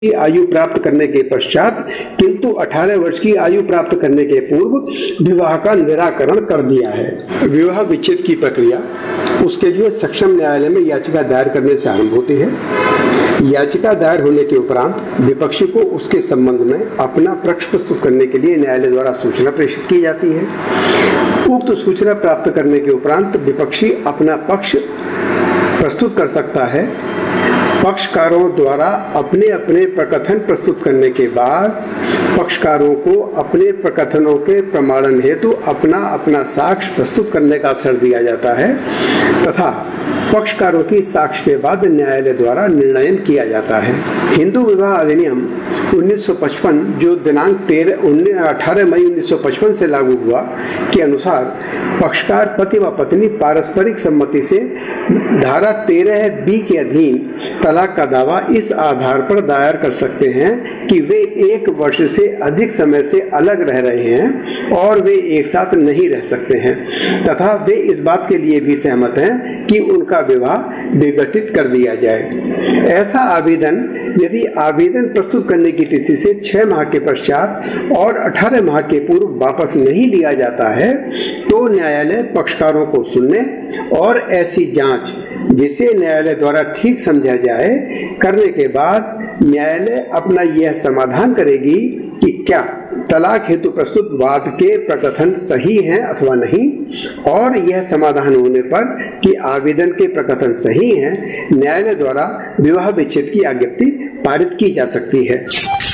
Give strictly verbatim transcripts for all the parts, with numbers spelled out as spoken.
की आयु प्राप्त करने के पश्चात किंतु अठारह वर्ष की आयु प्राप्त करने के पूर्व विवाह का निराकरण कर दिया है। विवाह विच्छेद की प्रक्रिया उसके लिए सक्षम न्यायालय में याचिका दायर करने से आरंभ होती है। याचिका दायर होने के उपरांत विपक्षी को उसके संबंध में अपना पक्ष प्रस्तुत करने के लिए न्यायालय द्वारा सूचना प्रेषित की जाती है। उक्त सूचना प्राप्त करने के उपरांत विपक्षी अपना पक्ष प्रस्तुत कर सकता है। पक्षकारों द्वारा अपने अपने प्रकथन प्रस्तुत करने के बाद पक्षकारों को अपने प्रकथनों के प्रमाणन हेतु अपना अपना साक्ष्य प्रस्तुत करने का अवसर दिया जाता है तथा पक्षकारों की साक्ष्य के बाद न्यायालय द्वारा निर्णय किया जाता है। हिंदू विवाह अधिनियम उन्नीस सौ पचपन जो दिनांक तेरह अठारह मई उन्नीस सौ पचपन से लागू हुआ के अनुसार पक्षकार पति व पत्नी पारस्परिक सम्मति से धारा तेरह बी के अधीन तलाक का दावा इस आधार पर दायर कर सकते हैं कि वे एक वर्ष से अधिक समय से अलग रह रहे हैं और वे एक साथ नहीं रह सकते हैं तथा वे इस बात के लिए भी सहमत हैं कि उनका विवाह विघटित कर दिया जाए। ऐसा आवेदन यदि आवेदन प्रस्तुत करने की तिथि से छह माह के पश्चात और अठारह माह के पूर्व वापस नहीं लिया जाता है तो न्यायालय पक्षकारों को सुनने और ऐसी जांच जिसे न्यायालय द्वारा ठीक समझा जाए करने के बाद न्यायालय अपना यह समाधान करेगी कि क्या तलाक हेतु प्रस्तुत वाद के प्रकथन सही हैं अथवा नहीं, और यह समाधान होने पर कि आवेदन के प्रकथन सही हैं, न्यायालय द्वारा विवाह विच्छेद की आज्ञप्ति पारित की जा सकती है।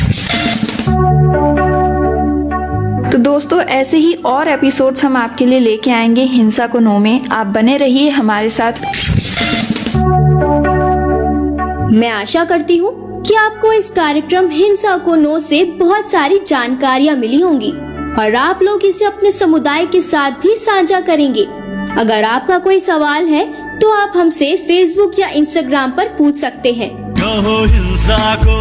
तो दोस्तों ऐसे ही और एपिसोड्स हम आपके लिए लेके आएंगे हिंसा को नो में। आप बने रहिए हमारे साथ। मैं आशा करती हूँ कि आपको इस कार्यक्रम हिंसा को नो से बहुत सारी जानकारियाँ मिली होंगी और आप लोग इसे अपने समुदाय के साथ भी साझा करेंगे। अगर आपका कोई सवाल है तो आप हमसे फेसबुक या इंस्टाग्राम पर पूछ सकते हैं। कहो हिंसा को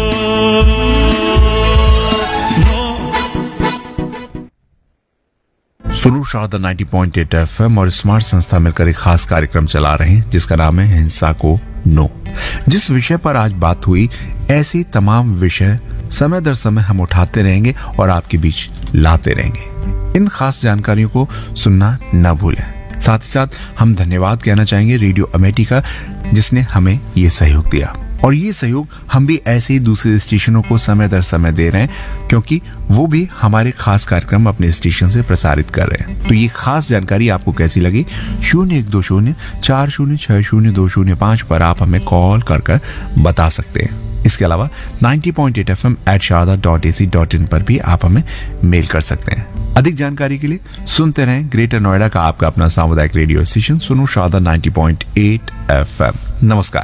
सुनो शारदा नब्बे पॉइंट आठ एफएम और स्मार्ट संस्था मिलकर एक खास कार्यक्रम चला रहे हैं जिसका नाम है हिंसा को नो। जिस विषय पर आज बात हुई, ऐसी तमाम विषय समय दर समय हम उठाते रहेंगे और आपके बीच लाते रहेंगे। इन खास जानकारियों को सुनना न भूलें। साथ ही साथ हम धन्यवाद कहना चाहेंगे रेडियो अमेठी का जिसने हमें ये सहयोग दिया, और ये सहयोग हम भी ऐसे ही दूसरे स्टेशनों को समय दर समय दे रहे हैं क्योंकि वो भी हमारे खास कार्यक्रम अपने स्टेशन से प्रसारित कर रहे हैं। तो ये खास जानकारी आपको कैसी लगी? शून्य एक दो शून्य चार शून्य छह शून्य दो शून्य पाँच पर आप हमें कॉल कर कर बता सकते हैं। इसके अलावा नब्बे पॉइंट आठ F M eight Sharda dot A C dot in पर भी आप हमें मेल कर सकते हैं। अधिक जानकारी के लिए सुनते रहें ग्रेटर नोएडा का आपका अपना सामुदायिक रेडियो स्टेशन सुनो शारदा नब्बे पॉइंट आठ एफ एम। नमस्कार।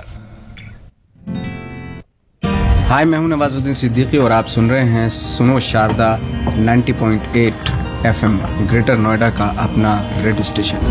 हाय, मैं हूं नवाजुद्दीन सिद्दीकी और आप सुन रहे हैं सुनो शारदा नब्बे पॉइंट आठ एफएम ग्रेटर नोएडा का अपना रेडियो स्टेशन।